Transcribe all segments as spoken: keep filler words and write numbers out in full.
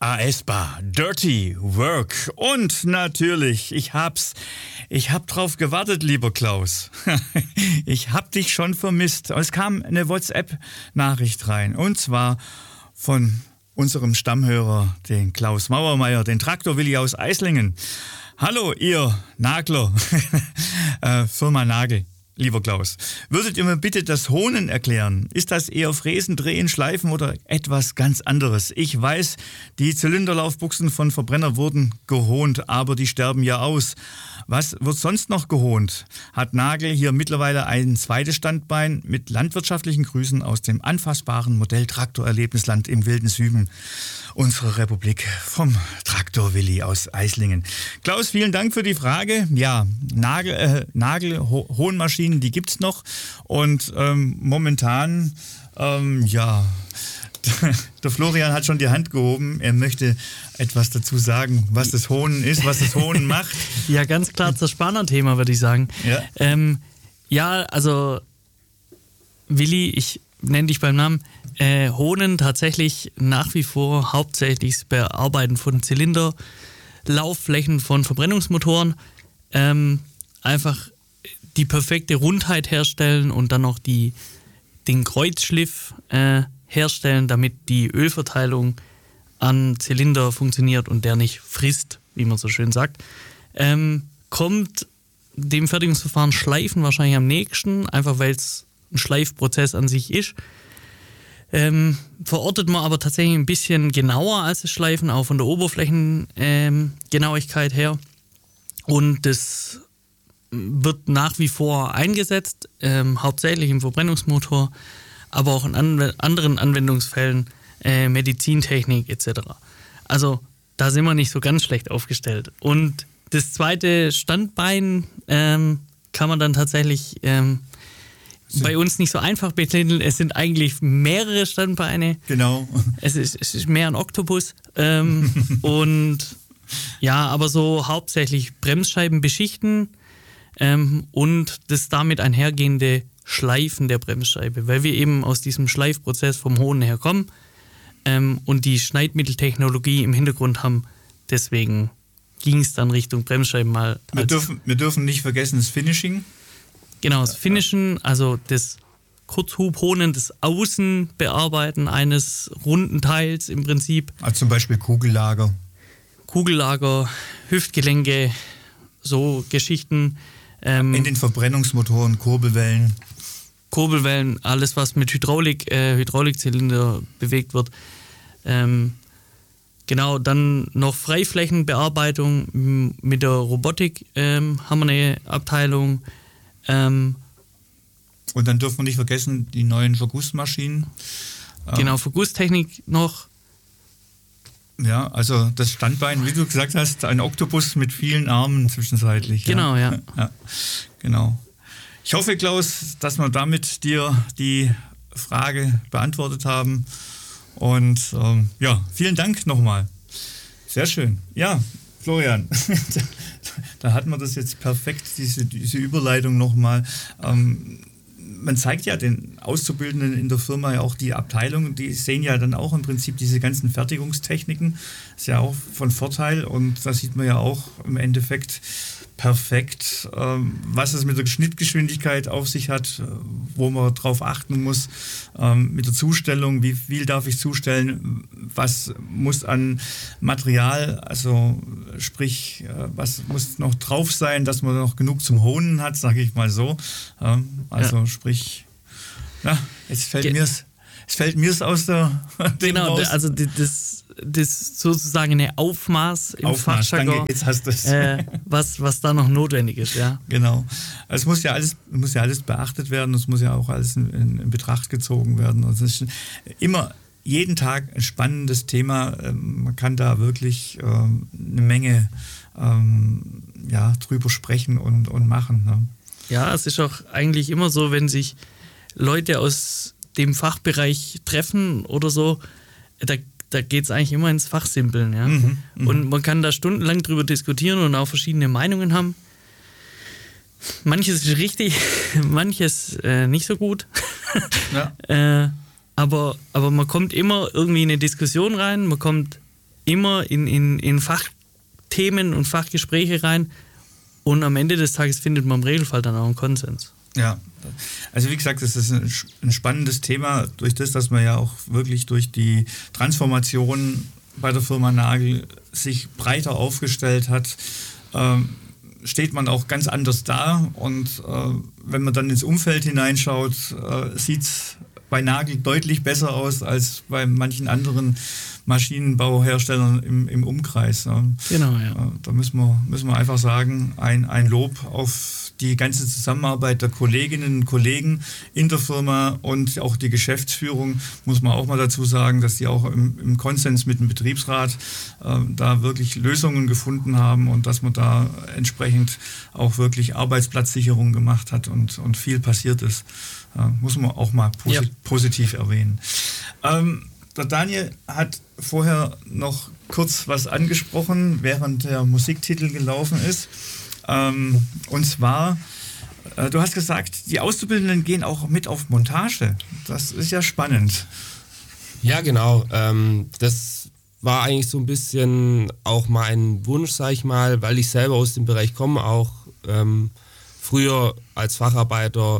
aespa, Dirty Work. Und natürlich, ich hab's, ich hab drauf gewartet, lieber Klaus. Ich hab dich schon vermisst. Es kam eine WhatsApp-Nachricht rein. Und zwar von unserem Stammhörer, den Klaus Mauermeier, den Traktor-Willi aus Eislingen. Hallo, ihr Nagler, äh, Firma Nagel. Lieber Klaus, würdet ihr mir bitte das Honen erklären? Ist das eher Fräsen, Drehen, Schleifen oder etwas ganz anderes? Ich weiß, die Zylinderlaufbuchsen von Verbrenner wurden gehont, aber die sterben ja aus. Was wird sonst noch gehont? Hat Nagel hier mittlerweile ein zweites Standbein mit landwirtschaftlichen Grüßen aus dem anfassbaren Modell-Traktor-Erlebnisland im wilden Süden unserer Republik vom Traktor-Willi aus Eislingen. Klaus, vielen Dank für die Frage. Ja, Nagel, äh, Nagel Ho- Hohnmaschinen, die gibt's noch und ähm, momentan, ähm, ja, der Florian hat schon die Hand gehoben. Er möchte etwas dazu sagen, was das Honen ist, was das Honen macht. Ja, ganz klar das Spanner-Thema, würde ich sagen. Ja, ähm, ja also Willi, ich nenne dich beim Namen, äh, Honen tatsächlich nach wie vor hauptsächlich das Bearbeiten von Zylinder, Laufflächen von Verbrennungsmotoren, ähm, einfach die perfekte Rundheit herstellen und dann noch die, den Kreuzschliff äh, herstellen, damit die Ölverteilung an Zylinder funktioniert und der nicht frisst, wie man so schön sagt. Ähm, kommt dem Fertigungsverfahren Schleifen wahrscheinlich am nächsten, einfach weil es ein Schleifprozess an sich ist. Ähm, verortet man aber tatsächlich ein bisschen genauer als das Schleifen, auch von der Oberflächengenauigkeit ähm, her. Und das wird nach wie vor eingesetzt, ähm, hauptsächlich im Verbrennungsmotor, aber auch in an- anderen Anwendungsfällen, äh, Medizintechnik et cetera. Also da sind wir nicht so ganz schlecht aufgestellt. Und das zweite Standbein ähm, kann man dann tatsächlich ähm, bei uns nicht so einfach betiteln. Es sind eigentlich mehrere Standbeine. genau. Es ist, es ist mehr ein Oktopus. Ähm, und ja, aber so hauptsächlich Bremsscheiben beschichten ähm, und das damit einhergehende Schleifen der Bremsscheibe, weil wir eben aus diesem Schleifprozess vom Hohnen herkommen ähm, und die Schneidmitteltechnologie im Hintergrund haben. Deswegen ging es dann Richtung Bremsscheiben mal. Wir dürfen, wir dürfen nicht vergessen das Finishing. Genau, das Finishen, also das Kurzhubhonen, das Außenbearbeiten eines runden Teils im Prinzip. Also zum Beispiel Kugellager. Kugellager, Hüftgelenke, so Geschichten. Ähm, In den Verbrennungsmotoren, Kurbelwellen. Kurbelwellen, alles was mit Hydraulik, äh, Hydraulikzylinder bewegt wird. Ähm, genau, dann noch Freiflächenbearbeitung m- mit der Robotik ähm, haben wir eine Abteilung. Ähm, Und dann dürfen wir nicht vergessen, die neuen Vergussmaschinen. genau, Vergusstechnik noch. Ja, also das Standbein, wie du gesagt hast, ein Oktopus mit vielen Armen zwischenzeitlich. Genau, ja. ja. ja. Genau. Ich hoffe, Klaus, dass wir damit dir die Frage beantwortet haben. Und ähm, ja, vielen Dank nochmal. Sehr schön. Ja, Florian, da hat man das jetzt perfekt, diese, diese Überleitung nochmal. Ähm, man zeigt ja den Auszubildenden in der Firma ja auch die Abteilung, die sehen ja dann auch im Prinzip diese ganzen Fertigungstechniken. Ist ja auch von Vorteil und da sieht man ja auch im Endeffekt perfekt, ähm, was es mit der Schnittgeschwindigkeit auf sich hat, wo man drauf achten muss, ähm, mit der Zustellung, wie viel darf ich zustellen, was muss an Material, also sprich, äh, was muss noch drauf sein, dass man noch genug zum Honen hat, sage ich mal so. Ähm, also ja. sprich, na, jetzt fällt Ge- mir's, es fällt mir's aus der Genau, raus. also das das sozusagen eine Aufmaß im Aufmaß, Fachjargon, danke, jetzt hast du es. Äh, was, was da noch notwendig ist, ja. Genau. Es muss ja alles, muss ja alles beachtet werden, es muss ja auch alles in, in, in Betracht gezogen werden. Und es ist immer jeden Tag ein spannendes Thema. Man kann da wirklich ähm, eine Menge ähm, ja, drüber sprechen und, und machen. Ne? Ja, es ist auch eigentlich immer so, wenn sich Leute aus dem Fachbereich treffen oder so, da Da geht es eigentlich immer ins Fachsimpeln. Ja? Mhm, und man kann da stundenlang drüber diskutieren und auch verschiedene Meinungen haben. Manches ist richtig, manches äh, nicht so gut. Ja. äh, aber, aber man kommt immer irgendwie in eine Diskussion rein, man kommt immer in, in, in Fachthemen und Fachgespräche rein und am Ende des Tages findet man im Regelfall dann auch einen Konsens. Ja, also wie gesagt, das ist ein, ein spannendes Thema, durch das, dass man ja auch wirklich durch die Transformation bei der Firma Nagel sich breiter aufgestellt hat, ähm, steht man auch ganz anders da und äh, wenn man dann ins Umfeld hineinschaut, äh, sieht es bei Nagel deutlich besser aus als bei manchen anderen Maschinenbauherstellern im, im Umkreis. Ne? Genau, ja. Äh, da müssen wir, müssen wir einfach sagen, ein, ein Lob auf die ganze Zusammenarbeit der Kolleginnen und Kollegen in der Firma und auch die Geschäftsführung, muss man auch mal dazu sagen, dass die auch im, im Konsens mit dem Betriebsrat äh, da wirklich Lösungen gefunden haben und dass man da entsprechend auch wirklich Arbeitsplatzsicherung gemacht hat und, und viel passiert ist. Äh, muss man auch mal posi- ja. positiv erwähnen. Ähm, der Daniel hat vorher noch kurz was angesprochen, während der Musiktitel gelaufen ist. Ähm, und zwar, äh, du hast gesagt, die Auszubildenden gehen auch mit auf Montage. Das ist ja spannend. Ja, genau. Ähm, das war eigentlich so ein bisschen auch mein Wunsch, sag ich mal, weil ich selber aus dem Bereich komme, auch ähm, früher als Facharbeiter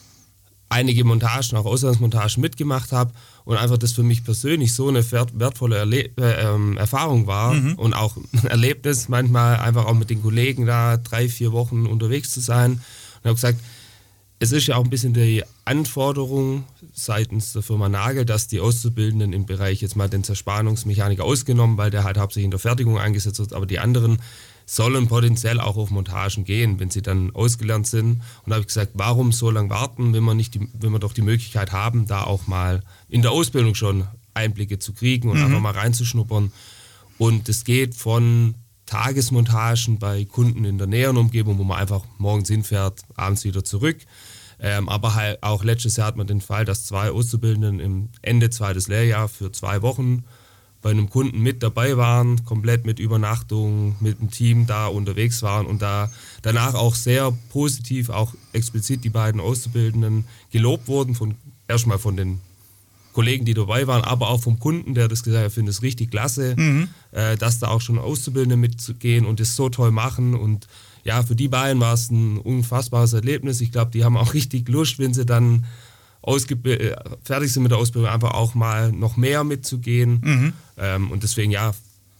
einige Montagen, auch Auslandsmontagen mitgemacht habe und einfach das für mich persönlich so eine wertvolle Erle- äh, Erfahrung war mhm. und auch ein Erlebnis, manchmal einfach auch mit den Kollegen da drei, vier Wochen unterwegs zu sein. Und ich habe gesagt, es ist ja auch ein bisschen die Anforderung seitens der Firma Nagel, dass die Auszubildenden im Bereich jetzt mal den Zerspannungsmechaniker ausgenommen, weil der halt hauptsächlich in der Fertigung eingesetzt wird, aber die anderen sollen potenziell auch auf Montagen gehen, wenn sie dann ausgelernt sind. Und da habe ich gesagt, warum so lange warten, wenn wir, nicht die, wenn wir doch die Möglichkeit haben, da auch mal in der Ausbildung schon Einblicke zu kriegen und mhm. einfach mal reinzuschnuppern. Und es geht von Tagesmontagen bei Kunden in der näheren Umgebung, wo man einfach morgens hinfährt, abends wieder zurück. Ähm, aber halt auch letztes Jahr hat man den Fall, dass zwei Auszubildenden im Ende zweites Lehrjahr für zwei Wochen bei einem Kunden mit dabei waren, komplett mit Übernachtung, mit dem Team da unterwegs waren und da danach auch sehr positiv, auch explizit die beiden Auszubildenden gelobt wurden, von, erstmal von den Kollegen, die dabei waren, aber auch vom Kunden, der das gesagt hat, ich finde es richtig klasse, mhm. äh, dass da auch schon Auszubildende mitzugehen und das so toll machen und ja, für die beiden war es ein unfassbares Erlebnis. Ich glaube, die haben auch richtig Lust, wenn sie dann Ausgebild- fertig sind mit der Ausbildung, einfach auch mal noch mehr mitzugehen. Mhm. Ähm, und deswegen, ja.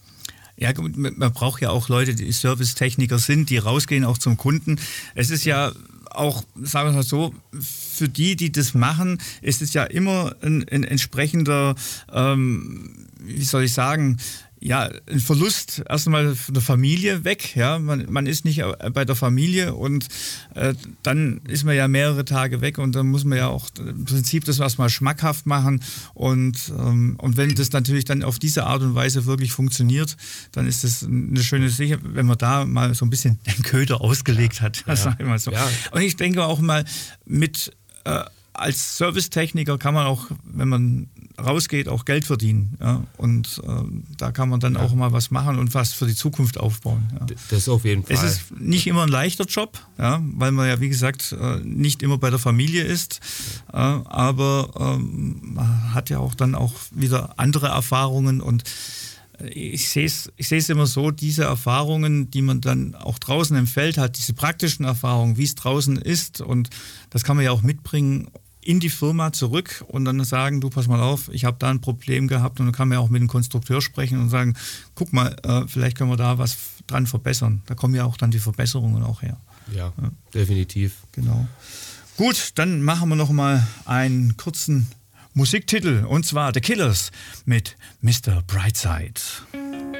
Ja, man braucht ja auch Leute, die Servicetechniker sind, die rausgehen auch zum Kunden. Es ist ja auch, sagen wir mal so, für die, die das machen, ist es ja immer ein, ein entsprechender, ähm, wie soll ich sagen, ja, ein Verlust erstmal von der Familie weg, ja, man, man ist nicht bei der Familie und äh, dann ist man ja mehrere Tage weg und dann muss man ja auch im Prinzip das erstmal schmackhaft machen und, ähm, und wenn das natürlich dann auf diese Art und Weise wirklich funktioniert, dann ist das eine schöne Sache, wenn man da mal so ein bisschen den Köder ausgelegt hat, ja. Sag ich mal so. Ja. Und ich denke auch mal mit äh, als Servicetechniker kann man auch, wenn man rausgeht, auch Geld verdienen. Ja? Und äh, da kann man dann ja. auch mal was machen und was für die Zukunft aufbauen. Ja? Das auf jeden Fall. Es ist nicht immer ein leichter Job, ja? Weil man ja, wie gesagt, nicht immer bei der Familie ist. Äh, aber äh, man hat ja auch dann auch wieder andere Erfahrungen und ich sehe es ich sehe es immer so, diese Erfahrungen, die man dann auch draußen im Feld hat, diese praktischen Erfahrungen, wie es draußen ist und das kann man ja auch mitbringen in die Firma zurück und dann sagen, du pass mal auf, ich habe da ein Problem gehabt und dann kann man ja auch mit dem Konstrukteur sprechen und sagen, guck mal, äh, vielleicht können wir da was dran verbessern. Da kommen ja auch dann die Verbesserungen auch her. Ja, ja. Definitiv. Genau. Gut, dann machen wir noch mal einen kurzen Musiktitel und zwar The Killers mit Mister Brightside.